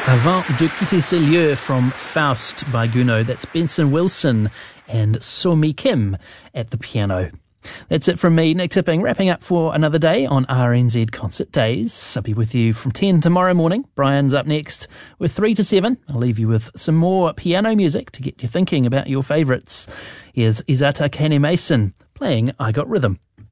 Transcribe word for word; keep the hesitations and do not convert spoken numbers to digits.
Avant de quitter ces lieux from Faust by Gounod. That's Benson Wilson and So-Mi Kim at the piano. That's it from me, Nick Tipping, wrapping up for another day on R N Z Concert Days. I'll be with you from ten tomorrow morning. Brian's up next with three to seven. I'll leave you with some more piano music to get you thinking about your favourites. Here's Izata Kane Mason playing I Got Rhythm.